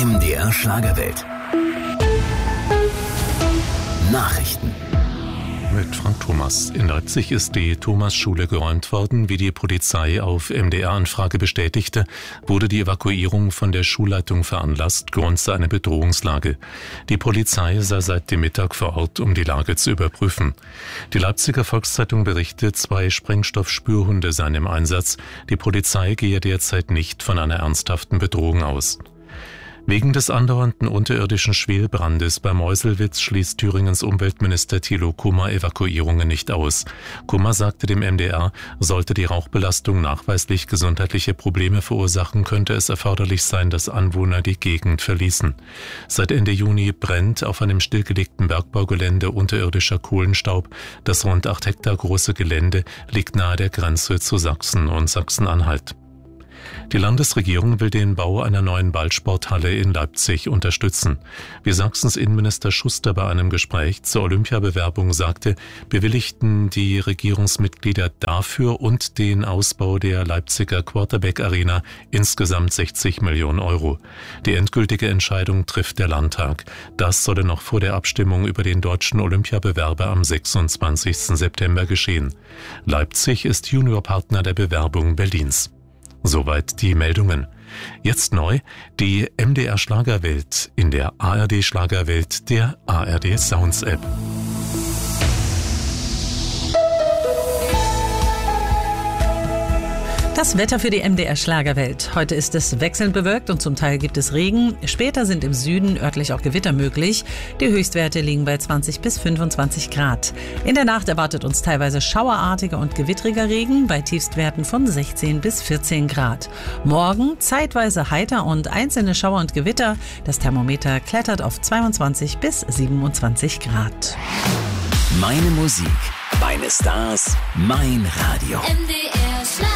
MDR Schlagerwelt. Nachrichten. Mit Frank Thomas. In Leipzig ist die Thomas-Schule geräumt worden. Wie die Polizei auf MDR-Anfrage bestätigte, wurde die Evakuierung von der Schulleitung veranlasst. Grund sei eine Bedrohungslage. Die Polizei sei seit dem Mittag vor Ort, um die Lage zu überprüfen. Die Leipziger Volkszeitung berichtet, 2 Sprengstoffspürhunde seien im Einsatz. Die Polizei gehe derzeit nicht von einer ernsthaften Bedrohung aus. Wegen des andauernden unterirdischen Schwelbrandes bei Meuselwitz schließt Thüringens Umweltminister Thilo Kummer Evakuierungen nicht aus. Kummer sagte dem MDR, sollte die Rauchbelastung nachweislich gesundheitliche Probleme verursachen, könnte es erforderlich sein, dass Anwohner die Gegend verließen. Seit Ende Juni brennt auf einem stillgelegten Bergbaugelände unterirdischer Kohlenstaub. Das rund 8 Hektar große Gelände liegt nahe der Grenze zu Sachsen und Sachsen-Anhalt. Die Landesregierung will den Bau einer neuen Ballsporthalle in Leipzig unterstützen. Wie Sachsens Innenminister Schuster bei einem Gespräch zur Olympiabewerbung sagte, bewilligten die Regierungsmitglieder dafür und den Ausbau der Leipziger Quarterback Arena insgesamt 60 Millionen Euro. Die endgültige Entscheidung trifft der Landtag. Das solle noch vor der Abstimmung über den deutschen Olympiabewerber am 26. September geschehen. Leipzig ist Juniorpartner der Bewerbung Berlins. Soweit die Meldungen. Jetzt neu die MDR Schlagerwelt in der ARD Schlagerwelt der ARD Sounds App. Das Wetter für die MDR Schlagerwelt. Heute ist es wechselnd bewölkt und zum Teil gibt es Regen. Später sind im Süden örtlich auch Gewitter möglich. Die Höchstwerte liegen bei 20 bis 25 Grad. In der Nacht erwartet uns teilweise schauerartiger und gewittriger Regen bei Tiefstwerten von 16 bis 14 Grad. Morgen zeitweise heiter und einzelne Schauer und Gewitter. Das Thermometer klettert auf 22 bis 27 Grad. Meine Musik, meine Stars, mein Radio. MDR Schlagerwelt.